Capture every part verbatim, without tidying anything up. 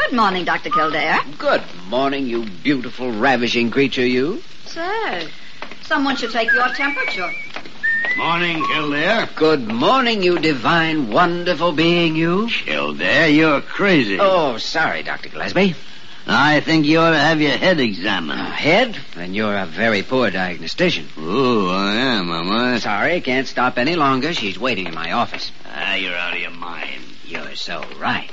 Good morning, Doctor Kildare. Good morning, you beautiful, ravishing creature, you. Sir, someone should take your temperature. Morning, Kildare. Good morning, you divine, wonderful being, you. Kildare, you're crazy. Oh, sorry, Doctor Gillespie. I think you ought to have your head examined. Uh, head? Then you're a very poor diagnostician. Oh, I am, am I? Sorry, can't stop any longer. She's waiting in my office. Ah, you're out of your mind. You're so right.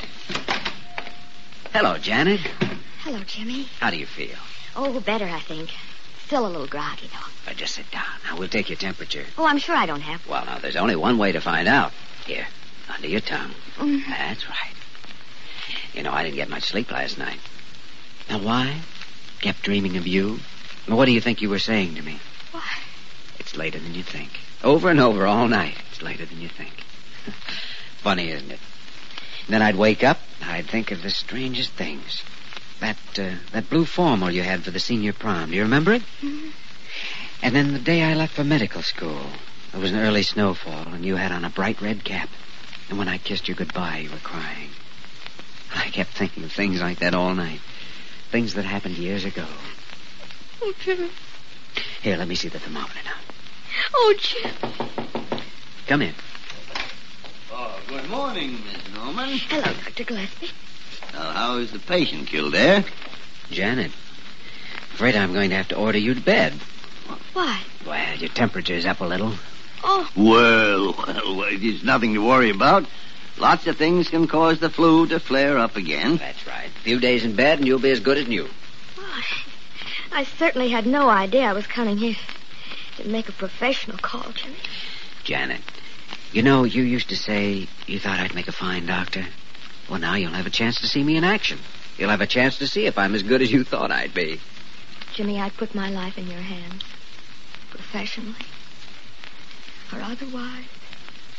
Hello, Janet. Hello, Jimmy. How do you feel? Oh, better, I think. Still a little groggy, though. Uh, just sit down. Now, we'll take your temperature. Oh, I'm sure I don't have. Well, now, there's only one way to find out. Here, under your tongue. Mm. That's right. You know, I didn't get much sleep last night. Now, why? Kept dreaming of you. Well, what do you think you were saying to me? Why? It's later than you think. Over and over all night. It's later than you think. Funny, isn't it? Then I'd wake up, I'd think of the strangest things. That, uh, that blue formal you had for the senior prom. Do you remember it? Mm-hmm. And then the day I left for medical school, there was an early snowfall, and you had on a bright red cap. And when I kissed you goodbye, you were crying. I kept thinking of things like that all night. Things that happened years ago. Oh, Jimmy. Here, let me see the thermometer now. Oh, Jim. Come in. Oh, good morning, Miss Norman. Hello, Doctor Gillespie. Well, how is the patient, Kildare? Janet, afraid I'm going to have to order you to bed. Why? Well, your temperature's up a little. Oh. Well, well, it's nothing to worry about. Lots of things can cause the flu to flare up again. That's right. A few days in bed and you'll be as good as new. Why? I certainly had no idea I was coming here to make a professional call, Jimmy. Janet, you know, you used to say you thought I'd make a fine doctor. Well, now you'll have a chance to see me in action. You'll have a chance to see if I'm as good as you thought I'd be. Jimmy, I put my life in your hands. Professionally. Or otherwise.